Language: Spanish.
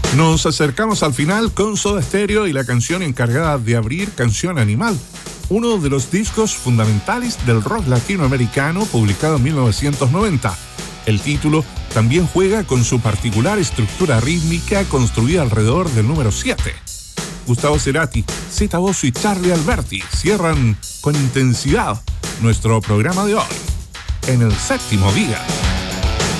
Nos acercamos al final con Soda Stereo y la canción encargada de abrir, Canción Animal, uno de los discos fundamentales del rock latinoamericano publicado en 1990. El título también juega con su particular estructura rítmica construida alrededor del número 7. Gustavo Cerati, Zeta Bosio y Charly Alberti cierran con intensidad nuestro programa de hoy, en el séptimo día.